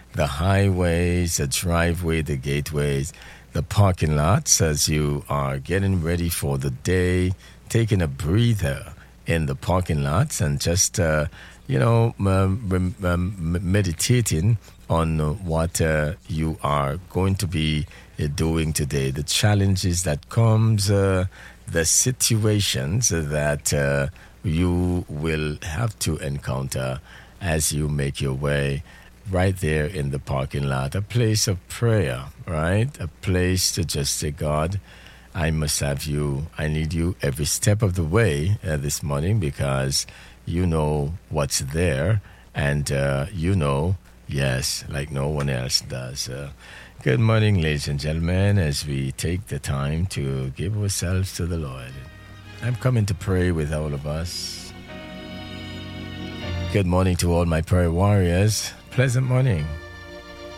the highways, the driveway, the gateways, the parking lots as you are getting ready for the day, taking a breather in the parking lots and just, meditating on what you are going to be doing today, the challenges that comes, the situations that you will have to encounter as you make your way right there in the parking lot, a place of prayer, right? A place to just say, God, I must have you. I need you every step of the way this morning because you know what's there and yes, like no one else does. Good morning, ladies and gentlemen, as we take the time to give ourselves to the Lord. I'm coming to pray with all of us. Good morning to all my prayer warriors. Pleasant morning.